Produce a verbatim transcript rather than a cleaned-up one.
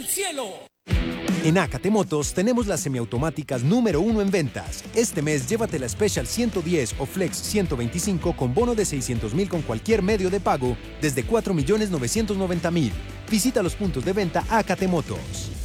cielo. En Acate Motos tenemos las semiautomáticas número uno en ventas. Este mes llévate la Special ciento diez o Flex ciento veinticinco con bono de seiscientos mil con cualquier medio de pago desde cuatro millones novecientos noventa mil. Visita los puntos de venta Acate Motos.